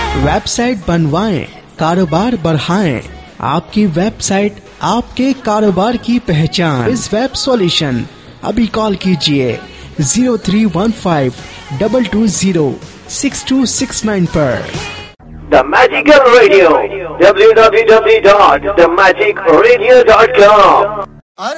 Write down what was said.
Website बनवाएं, कारोबार बढ़ाएं। आपकी वेबसाइट आपके कारोबार की पहचान। इस वेब सॉल्यूशन अभी कॉल कीजिए 0315-220-6269 पर। The Magical Radio, www.themagicradio.com